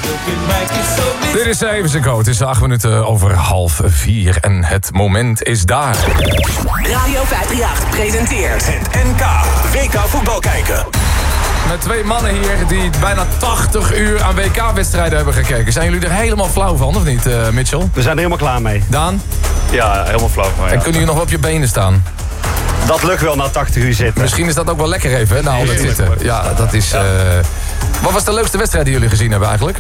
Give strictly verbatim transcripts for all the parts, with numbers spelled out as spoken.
Dit is even zijn code. Het is acht minuten over half vier en het moment is daar. Radio vijfhonderdachttien presenteert Het N K W K voetbal kijken. Met twee mannen hier die bijna tachtig uur aan W K-wedstrijden hebben gekeken. Zijn jullie er helemaal flauw van, of niet, uh, Mitchell? We zijn er helemaal klaar mee. Daan? Ja, helemaal flauw. Maar ja. En kunnen jullie nog wel op je benen staan? Dat lukt wel na tachtig uur zitten. Misschien is dat ook wel lekker even, hè, na al het zitten. Ja, dat is... Uh... Wat was de leukste wedstrijd die jullie gezien hebben eigenlijk?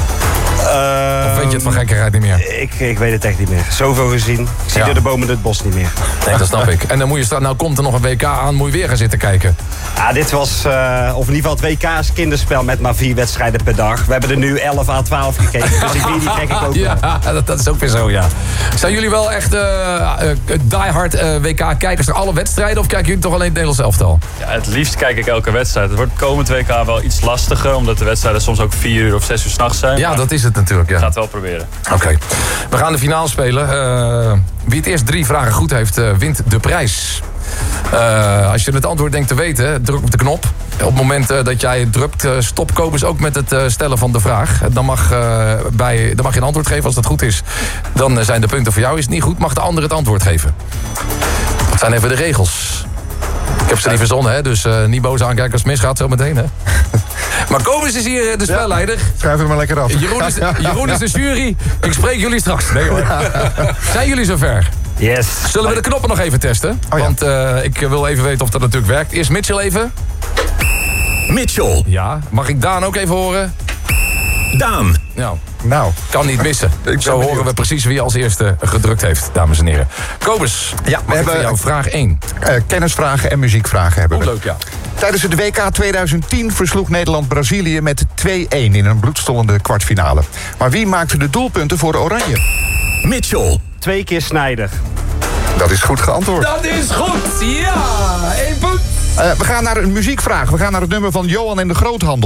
Uh, Of weet je het van gekkerheid niet meer? Ik, ik weet het echt niet meer. Zoveel gezien. Ik zie Ja. door de bomen het bos niet meer. Nee, dat snap ik. En dan moet je straks, nou komt er nog een W K aan, moet je weer gaan zitten kijken. Ja, dit was, uh, of in ieder geval het W K is kinderspel met maar vier wedstrijden per dag. We hebben er nu elf à twaalf gekeken, dus ik weet die trek ik ook wel. Ja, dat, dat is ook weer zo, ja. Zijn jullie wel echt uh, uh, diehard uh, W K-kijkers naar alle wedstrijden, of kijken jullie toch alleen het Nederlands elftal? Ja, het liefst kijk ik elke wedstrijd. Het wordt komend W K wel iets lastiger, omdat de wedstrijden soms ook vier uur of zes uur 's nachts zijn. Ja, maar dat is het natuurlijk, ja. ik ga het wel proberen. Oké, okay. We gaan de finale spelen. Uh, wie het eerst drie vragen goed heeft, uh, wint de prijs. Uh, als je het antwoord denkt te weten, druk op de knop. Op het moment uh, dat jij drukt, uh, stop Kobus ook met het uh, stellen van de vraag. Dan mag, uh, bij, dan mag je een antwoord geven als dat goed is. Dan uh, zijn de punten voor jou. Is het niet goed, mag de ander het antwoord geven. Dat zijn even de regels. Ik heb ze niet verzonnen, hè, dus uh, niet boos aankijken als het misgaat zo meteen, hè. Maar Kobus is hier de spelleider. Schrijf het maar lekker af. Jeroen is, Jeroen is de jury. Ik spreek jullie straks. Nee hoor. Zijn jullie zover? Yes. Zullen we de knoppen nog even testen? Oh ja. Want uh, ik wil even weten of dat natuurlijk werkt. Eerst Mitchell even. Mitchell. Ja. Mag ik Daan ook even horen? Daan. Nou, Nou, kan niet missen. ben Zo horen benieuwd. we precies wie als eerste gedrukt heeft, dames en heren. Kobus, Ja, we mag ik hebben- voor jou vraag één. uh, kennisvragen en muziekvragen hebben Hoe we. leuk, ja. Tijdens het W K tweeduizend tien versloeg Nederland Brazilië met twee-een in een bloedstollende kwartfinale. Maar wie maakte de doelpunten voor Oranje? Mitchell. Twee keer Sneijder. Dat is goed geantwoord. Dat is goed, ja! Eén punt. Uh, we gaan naar een muziekvraag. We gaan naar het nummer van Johan en de Groothandel.